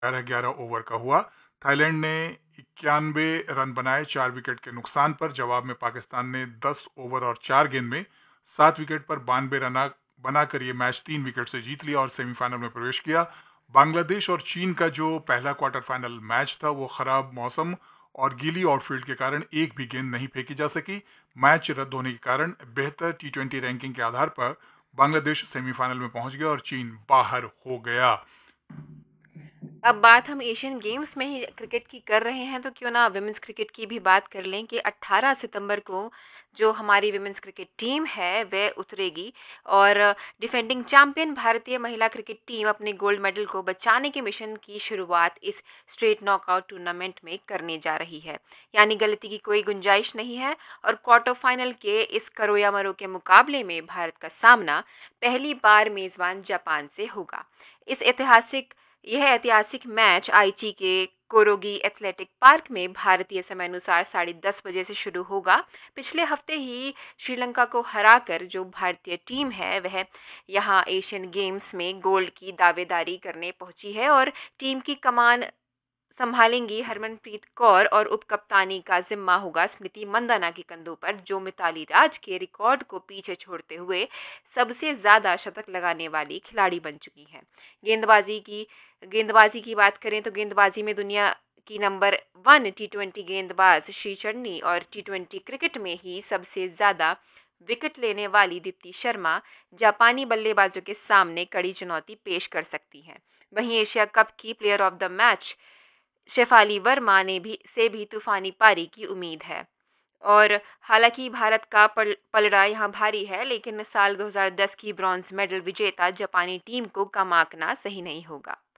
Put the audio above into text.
11-11 over का हुआ। Thailand ने 91 रन बनाए 4 विकेट के नुकसान पर। जवाब में पाकिस्तान ने 10 ओवर और 4 गेंद में 7 विकेट पर 92 रन बनाकर ये मैच 3 विकेट से जीत लिया और सेमीफाइनल में प्रवेश किया। बांग्लादेश और चीन का जो पहला क्वार्टर फाइनल मैच था वो खराब मौसम और गीली आउटफील्ड के कारण एक भी गेंद नहीं फेंकी जा सकी। मैच रद्द होने के कारण बेहतर टी20 रैंकिंग के आधार पर बांग्लादेश सेमीफाइनल में पहुंच गया और चीन बाहर हो गया। अब बात हम एशियन गेम्स में ही क्रिकेट की कर रहे हैं, तो क्यों ना विमेंस क्रिकेट की भी बात कर लें कि 18 सितंबर को जो हमारी विमेंस क्रिकेट टीम है वह उतरेगी और डिफेंडिंग चैंपियन भारतीय महिला क्रिकेट टीम अपने गोल्ड मेडल को बचाने के मिशन की शुरुआत इस स्ट्रेट नॉकआउट टूर्नामेंट में करने जा रही है। यानी गलती की कोई गुंजाइश नहीं है और क्वार्टर फाइनल के इस करो या मरो के मुकाबले में भारत का सामना पहली बार मेजबान जापान से होगा। यह ऐतिहासिक मैच आईची के कोरोगी एथलेटिक पार्क में भारतीय समय अनुसार 10:30 बजे से शुरू होगा। पिछले हफ्ते ही श्रीलंका को हराकर जो भारतीय टीम है वह यहां एशियन गेम्स में गोल्ड की दावेदारी करने पहुंची है और टीम की कमान संभालेंगी हरमनप्रीत कौर और उपकप्तानी का जिम्मा होगा स्मृति मंदाना के कंधों पर, जो मिताली राज के रिकॉर्ड को पीछे छोड़ते हुए सबसे ज्यादा शतक लगाने वाली खिलाड़ी बन चुकी हैं। गेंदबाजी की बात करें तो गेंदबाजी में दुनिया की नंबर 1 टी20 गेंदबाज श्री चन्नी और टी20 क्रिकेट में ही सबसे ज्यादा विकेट लेने वाली दीप्ति शर्मा जापानी बल्लेबाजों के सामने कड़ी चुनौती पेश कर सकती हैं। वहीं एशिया कप की player of the match Shefali Verma से भी तूफानी पारी की उम्मीद है। और हालांकि भारत का पलड़ा यहाँ भारी है, लेकिन साल 2010 की ब्रॉन्ज मेडल विजेता जापानी टीम को कम आंकना सही नहीं होगा।